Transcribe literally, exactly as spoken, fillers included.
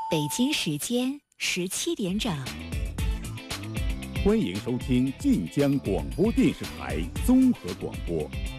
北京时间十七点整， 欢迎收听晋江广播电视台综合广播。